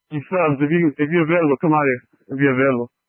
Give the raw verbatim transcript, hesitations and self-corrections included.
He subs. If you if you're available, come out here. If you're available.